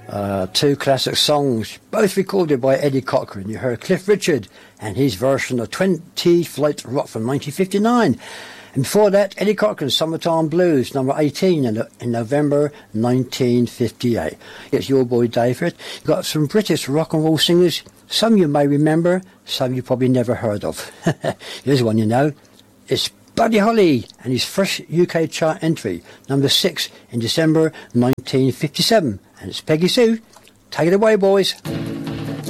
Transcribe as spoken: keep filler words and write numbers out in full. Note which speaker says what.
Speaker 1: Uh, two classic songs, both recorded by Eddie Cochran. You heard Cliff Richard and his version of twenty Flight Rock from nineteen fifty-nine. And before that, Eddie Cochran's Summertime Blues, number eighteen in, in November nineteen fifty-eight. It's your boy David. You've got some British rock and roll singers. Some you may remember, some you probably never heard of. Here's one you know. It's Buddy Holly and his first U K chart entry, number six in December nineteen fifty-seven. And it's Peggy Sue. Take it away, boys.